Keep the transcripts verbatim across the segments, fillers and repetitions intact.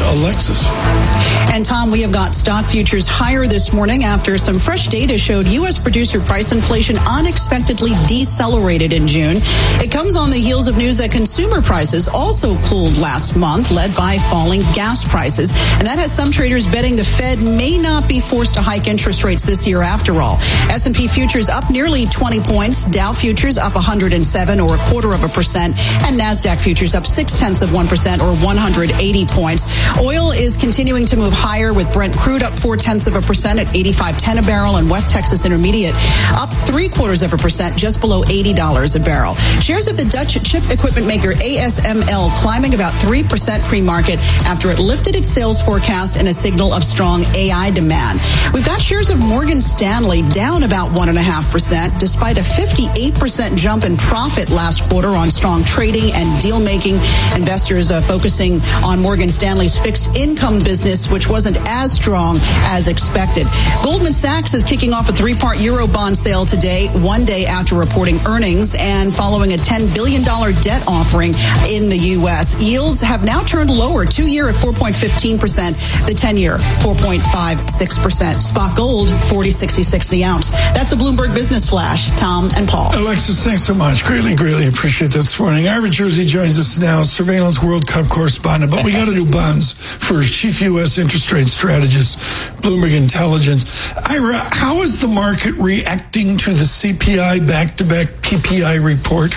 Alexis. And Tom, we have got stock futures higher this morning after some fresh data showed U S producer price inflation unexpectedly decelerated in June. It comes on the heels of news that consumer prices also cooled last month, led by falling gas prices. And that has some traders betting the Fed may not be forced to hike interest rates this year after all. S and P futures up nearly twenty points, Dow futures up one hundred seven or a quarter of a percent, and NASDAQ futures up six tenths of one percent or one hundred eighty points. Oil is continuing to move higher with Brent crude up four tenths of a percent at eighty-five ten a barrel, and West Texas Intermediate up three quarters of a percent just below eighty dollars a barrel. Shares of the Dutch chip equipment maker A S M L climbing about three percent pre-market after it lifted its sales forecast in a signal of strong A I demand. We've got shares of Morgan Stanley down about one point five percent despite a fifty-eight percent jump in profit last quarter on strong trading and deal making. Investors are focusing on Morgan Stanley's fixed income business, which wasn't as strong as expected. Goldman Sachs is kicking off a three-part euro bond sale today, one day after reporting earnings and following a ten billion dollars debt offering in the U S. Yields have now turned lower, two-year at four point one five percent, the ten-year four point five six percent. Spot gold, forty sixty-six the ounce. That's a Bloomberg Business Flash. Tom and Paul. Alexis, thanks so much. Greatly, greatly appreciate that this morning. Ira Jersey joins us now, Surveillance World Cup correspondent. But we got to do bonds first. Chief U S interest rate strategist, Bloomberg Intelligence. Ira, how is the market reacting to the C P I back-to-back P P I report?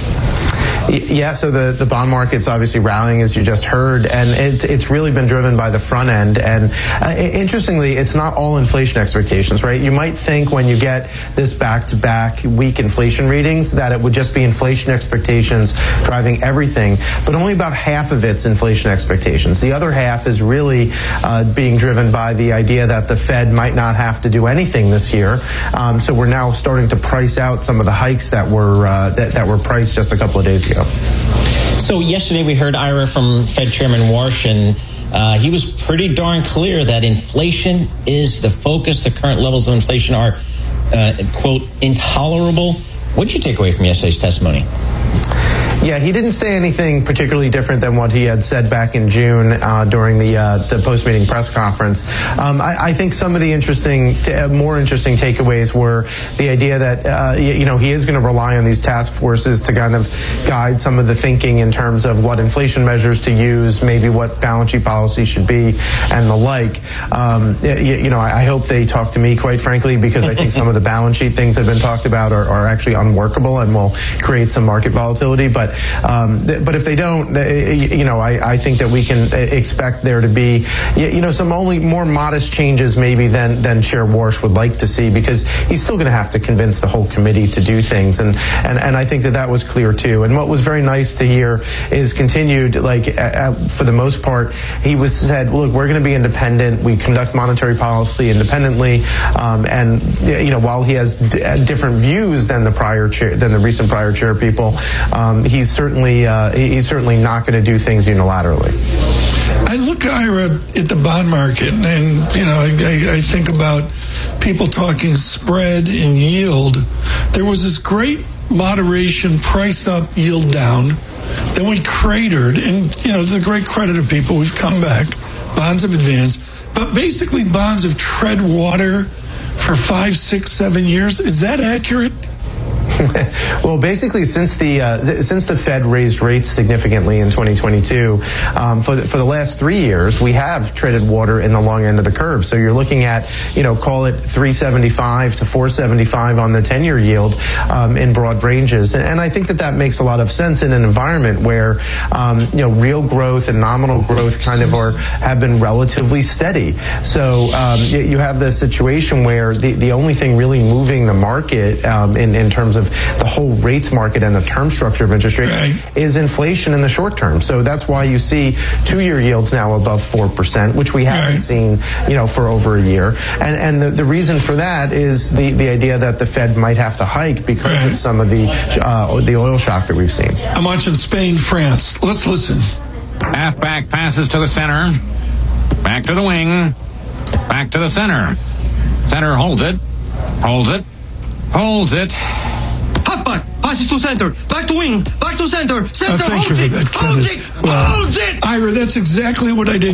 Yeah, so the, the bond market's obviously rallying, as you just heard, and it, it's really been driven by the front end. And uh, interestingly, it's not all inflation expectations, right? You might think when you get this back-to-back weak inflation readings that it would just be inflation expectations driving everything, but only about half of it's inflation expectations. The other half is really uh, being driven by the idea that the Fed might not have to do anything this year. Um, so we're now starting to price out some of the hikes that were uh, that, that were priced just a couple of days ago. So yesterday we heard, Ira, from Fed Chairman Warsh, and uh, he was pretty darn clear that inflation is the focus. The current levels of inflation are, uh, quote, intolerable. What did you take away from yesterday's testimony? Yeah, he didn't say anything particularly different than what he had said back in June uh, during the uh, the post-meeting press conference. Um, I, I think some of the interesting, uh, more interesting takeaways were the idea that uh, you know he is going to rely on these task forces to kind of guide some of the thinking in terms of what inflation measures to use, maybe what balance sheet policy should be, and the like. Um, you, you know, I, I hope they talk to me, quite frankly, because I think some of the balance sheet things that have been talked about are, are actually unworkable and will create some market volatility. But Um, but if they don't, you know, I, I think that we can expect there to be, you know, some only more modest changes maybe than, than Chair Warsh would like to see, because he's still going to have to convince the whole committee to do things. And, and, and I think that that was clear, too. And what was very nice to hear is continued, like, uh, for the most part, he was said, look, we're going to be independent. We conduct monetary policy independently. Um, and, you know, while he has d- different views than the prior chair, than the recent prior chair people, um, he's certainly uh, he's certainly not going to do things unilaterally. I look, Ira, at the bond market, and you know, I, I think about people talking spread and yield. There was this great moderation, price up, yield down. Then we cratered, and you know, to the great credit of people, we've come back. Bonds have advanced, but basically, bonds have tread water for five, six, seven years. Is that accurate? Well, basically, since the uh, th- since the Fed raised rates significantly in twenty twenty-two, um, for the, for the last three years, we have treaded water in the long end of the curve. So you're looking at, you know, call it three seventy-five to four seventy-five on the ten-year yield um, in broad ranges, and, and I think that that makes a lot of sense in an environment where um, you know real growth and nominal growth kind of are have been relatively steady. So um, you, you have this situation where the the only thing really moving the market um, in in terms of the whole rates market and the term structure of interest rates right. is inflation in the short term. So that's why you see two-year yields now above four percent, which we haven't right. seen, you know, for over a year. And and the, the reason for that is the, the idea that the Fed might have to hike because right. of some of the uh, the oil shock that we've seen. I'm watching Spain, France. Let's listen. Halfback passes to the center. Back to the wing. Back to the center. Center holds it. Holds it. Holds it. Halfback passes to center, back to wing, back to center, center oh, thank holds you it, for that, holds it, well, holds it. Ira, that's exactly what I did.